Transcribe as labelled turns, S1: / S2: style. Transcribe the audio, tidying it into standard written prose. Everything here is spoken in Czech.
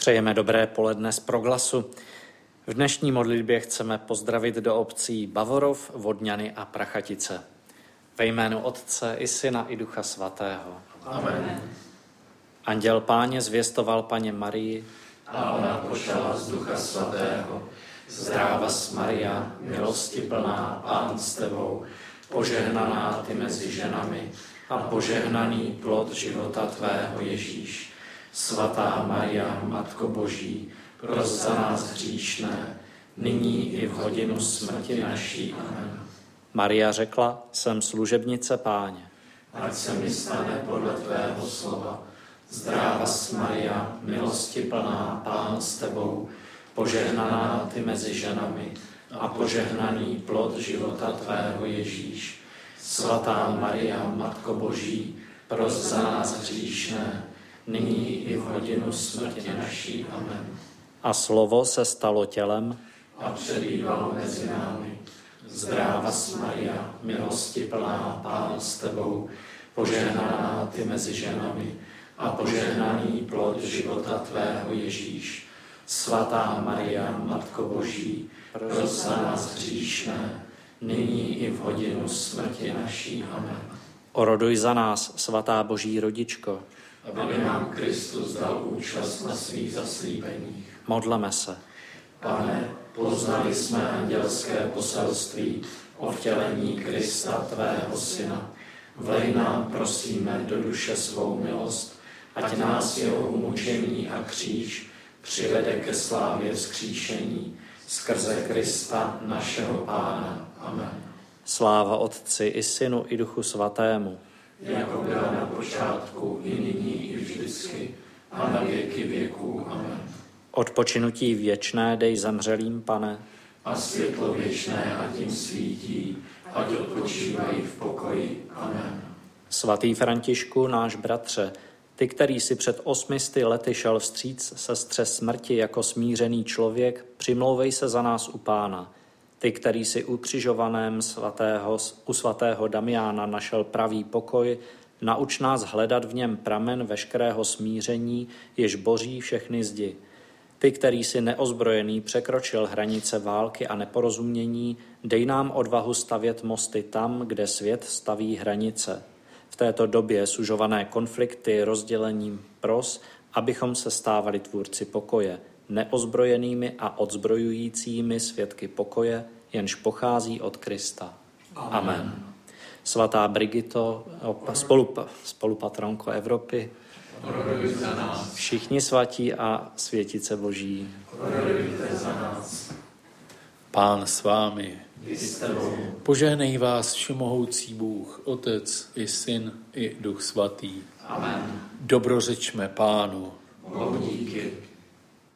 S1: Přejeme dobré poledne z Proglasu. V dnešní modlitbě chceme pozdravit do obcí Bavorov, Vodňany a Prachatice. Ve jménu Otce i Syna i Ducha Svatého.
S2: Amen.
S1: Anděl Páně zvěstoval Paně Marii
S2: A ona počala z Ducha Svatého.
S1: Zdrávas Maria, milosti plná, Pán s tebou, požehnaná ty mezi ženami a požehnaný plod života tvého Ježíš. Svatá Maria, Matko Boží, pros za nás hříšné, nyní i v hodinu smrti naší. Amen. Maria řekla, jsem služebnice Páně.
S2: Ať se mi stane podle tvého slova.
S1: Zdrávas Maria, milosti plná, Pán s tebou, požehnaná ty mezi ženami a požehnaný plod života tvého Ježíš. Svatá Maria, Matko Boží, pros za nás hříšné, nyní i v hodinu smrti naší. Amen. A slovo se stalo tělem
S2: A přebývalo mezi námi.
S1: Zdrávas Maria, milosti plná, Pán s tebou, požehnaná ty mezi ženami a požehnaný plod života tvého Ježíš. Svatá Maria, Matko Boží, pros za nás hříšné, nyní i v hodinu smrti naší. Amen. Oroduj za nás, svatá Boží rodičko,
S2: Aby nám Kristus dal účast na svých zaslíbeních.
S1: modleme se.
S2: Pane, poznali jsme andělské poselství o vtělení Krista, tvého Syna. Vlej nám, prosíme, do duše svou milost, ať nás jeho umučení a kříž přivede ke slávě vzkříšení skrze Krista, našeho Pána. Amen.
S1: Sláva Otci i Synu i Duchu Svatému.
S2: Jako byla na počátku, i nyní, i vždycky, a na věky věků. Amen.
S1: Odpočinutí věčné dej zemřelým, Pane,
S2: A světlo věčné ať jim svítí, ať odpočívají v pokoji. Amen.
S1: svatý Františku, náš bratře, ty, který si před 800 lety šel vstříc sestře smrti jako smířený člověk, přimlouvej se za nás u Pána. Ty, který si u svatého Damiána našel pravý pokoj, nauč nás hledat v něm pramen veškerého smíření, jež boří všechny zdi. Ty, který si neozbrojený překročil hranice války a neporozumění, dej nám odvahu stavět mosty tam, kde svět staví hranice. V této době sužované konflikty rozdělením pros, abychom se stávali tvůrci pokoje, neozbrojenými a odzbrojujícími svědky pokoje, jenž pochází od Krista. Amen. Svatá Brigito, spolupatronko Evropy,
S2: Oroduj za nás.
S1: všichni svatí a světice Boží,
S2: Orodujte za nás.
S3: Pán s vámi.
S2: I s tebou.
S3: Požehnej vás všemohoucí Bůh, Otec i Syn i Duch Svatý.
S2: Amen.
S3: Dobrořečme Pánu.
S2: Bohu díky.